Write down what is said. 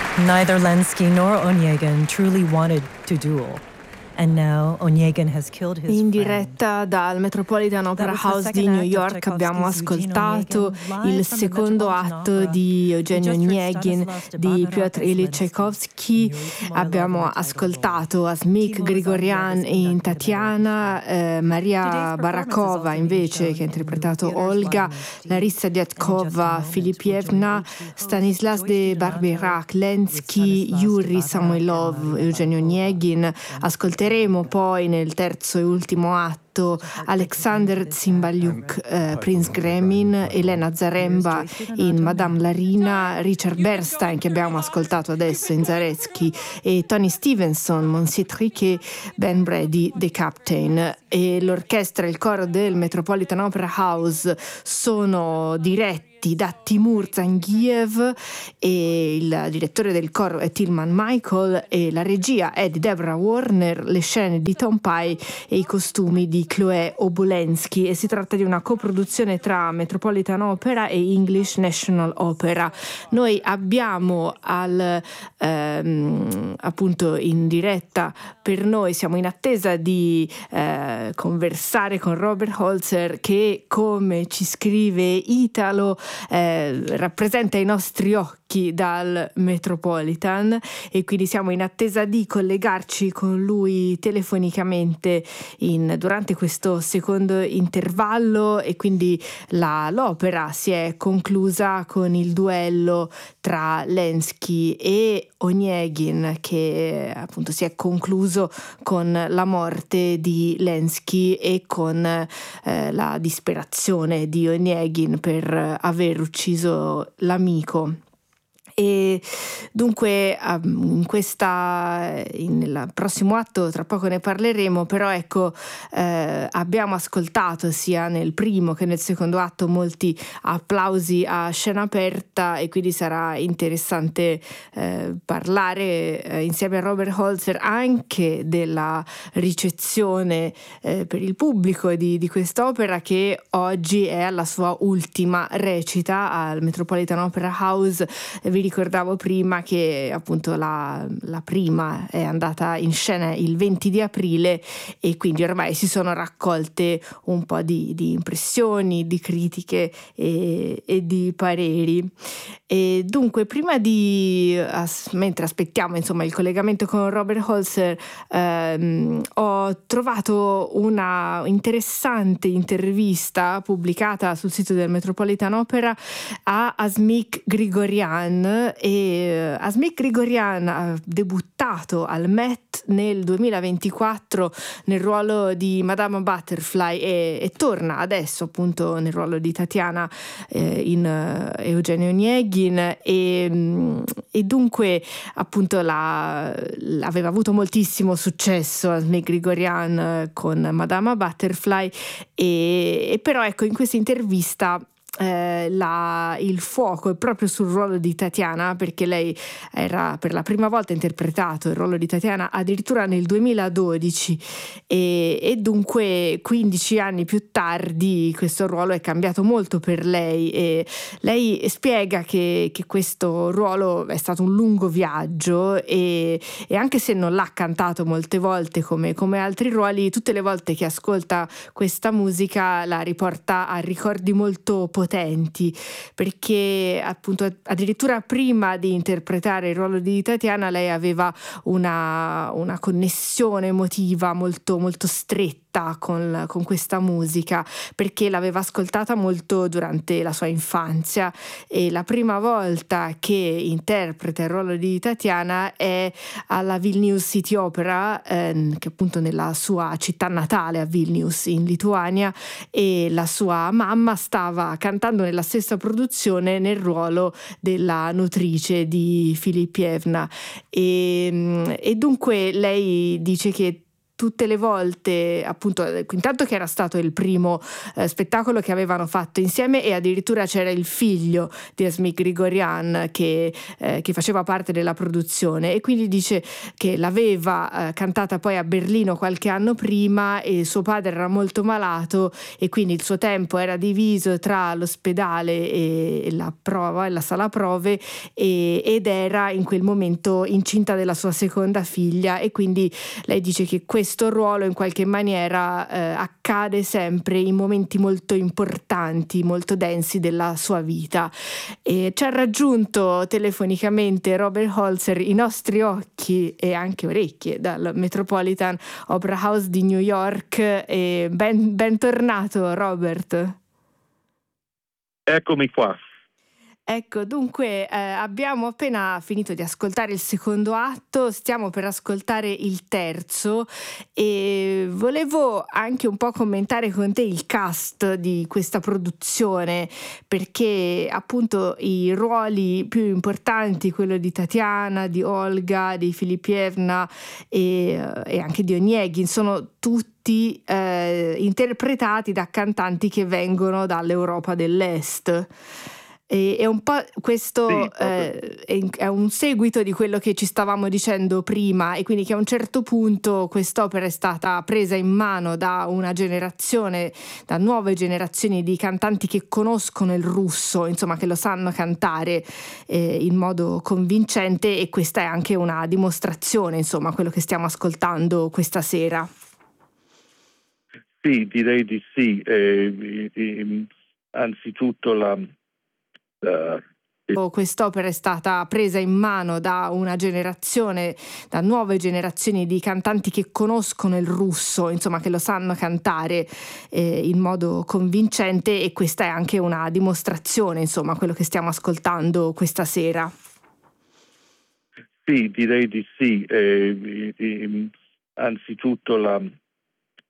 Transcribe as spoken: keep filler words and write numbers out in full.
Neither Lenski nor Onegin truly wanted to duel. And now Onegin has killed his In friend. diretta dal Metropolitan Opera House di New York abbiamo ascoltato il secondo atto di Eugenio Onegin di Piotr Ilyich Tchaikovsky. Abbiamo ascoltato Asmik Grigorian in Tatiana, eh, Maria Barakova invece che ha interpretato Olga, Larissa Diatkova, Filipievna, Stanislas de Barberac, Lenski, Yuri Samoilov, Eugenio Onegin. Ascolteremo poi nel terzo e ultimo atto Alexander Tsimbalyuk, eh, Prince Gremin, Elena Zaremba in Madame Larina, Richard Bernstein che abbiamo ascoltato adesso in Zaretsky e Tony Stevenson, Monsieur Triquet, Ben Brady, The Captain. E l'orchestra e il coro del Metropolitan Opera House sono diretti da Timur Zangiev e il direttore del coro è Tilman Michael e la regia è di Deborah Warner, le scene di Tom Pye e i costumi di Chloé Obolensky, e si tratta di una coproduzione tra Metropolitan Opera e English National Opera. Noi abbiamo al ehm, appunto in diretta per noi, siamo in attesa di eh, conversare con Robert Holzer che, come ci scrive Italo, Eh, rappresenta i nostri occhi dal Metropolitan, e quindi siamo in attesa di collegarci con lui telefonicamente in, durante questo secondo intervallo, e quindi la, l'opera si è conclusa con il duello tra Lenski e Onegin, che appunto si è concluso con la morte di Lenski e con eh, la disperazione di Onegin per aver ucciso l'amico. E dunque in questa in, nel prossimo atto tra poco ne parleremo, però ecco eh, abbiamo ascoltato sia nel primo che nel secondo atto molti applausi a scena aperta, e quindi sarà interessante eh, parlare eh, insieme a Robert Holzer anche della ricezione eh, per il pubblico di, di quest'opera, che oggi è alla sua ultima recita al Metropolitan Opera House. Vi ricordavo prima che appunto la, la prima è andata in scena il venti di aprile, e quindi ormai si sono raccolte un po' di, di impressioni, di critiche e, e di pareri. E dunque prima di as, mentre aspettiamo insomma il collegamento con Robert Holzer, ehm, ho trovato una interessante intervista pubblicata sul sito del Metropolitan Opera a Asmik Grigorian. E Asmik Grigorian ha debuttato al Met nel duemilaventiquattro nel ruolo di Madame Butterfly e, e torna adesso appunto nel ruolo di Tatiana eh, in uh, Eugenio Onegin, e, e dunque appunto la, aveva avuto moltissimo successo Asmik Grigorian eh, con Madame Butterfly, e, e però ecco in questa intervista Eh, la, il fuoco è proprio sul ruolo di Tatiana, perché lei era per la prima volta interpretato il ruolo di Tatiana addirittura nel duemiladodici, e, e dunque quindici anni più tardi questo ruolo è cambiato molto per lei, e lei spiega che, che questo ruolo è stato un lungo viaggio, e, e anche se non l'ha cantato molte volte come, come altri ruoli, tutte le volte che ascolta questa musica la riporta a ricordi molto potenti, perché appunto addirittura prima di interpretare il ruolo di Tatiana lei aveva una, una connessione emotiva molto, molto stretta con, con questa musica, perché l'aveva ascoltata molto durante la sua infanzia, e la prima volta che interpreta il ruolo di Tatiana è alla Vilnius City Opera, ehm, che appunto nella sua città natale a Vilnius in Lituania, e la sua mamma stava cantando nella stessa produzione nel ruolo della nutrice di Filipievna, e, e dunque lei dice che tutte le volte, appunto, intanto che era stato il primo eh, spettacolo che avevano fatto insieme, e addirittura c'era il figlio di Asmik Grigorian che, eh, che faceva parte della produzione, e quindi dice che l'aveva eh, cantata poi a Berlino qualche anno prima, e suo padre era molto malato e quindi il suo tempo era diviso tra l'ospedale e la prova, la sala prove, e, ed era in quel momento incinta della sua seconda figlia, e quindi lei dice che questo questo ruolo in qualche maniera eh, accade sempre in momenti molto importanti, molto densi della sua vita. E ci ha raggiunto telefonicamente Robert Holzer, i nostri occhi e anche orecchie, dal Metropolitan Opera House di New York. E ben, bentornato Robert. Eccomi qua. Ecco, dunque eh, abbiamo appena finito di ascoltare il secondo atto, stiamo per ascoltare il terzo, e volevo anche un po' commentare con te il cast di questa produzione, perché appunto i ruoli più importanti, quello di Tatiana, di Olga, di Filipievna e, e anche di Onegin, sono tutti eh, interpretati da cantanti che vengono dall'Europa dell'Est. E è un po' questo Sì, eh, è un seguito di quello che ci stavamo dicendo prima, e quindi che a un certo punto quest'opera è stata presa in mano da una generazione, da nuove generazioni di cantanti che conoscono il russo, insomma che lo sanno cantare eh, in modo convincente, e questa è anche una dimostrazione, insomma, quello che stiamo ascoltando questa sera. Sì, direi di sì. Eh, eh, anzitutto la Uh, Quest'opera è stata presa in mano da una generazione, da nuove generazioni di cantanti che conoscono il russo, insomma che lo sanno cantare eh, in modo convincente, e questa è anche una dimostrazione, insomma, quello che stiamo ascoltando questa sera. Sì, direi di sì. Eh, eh, anzitutto la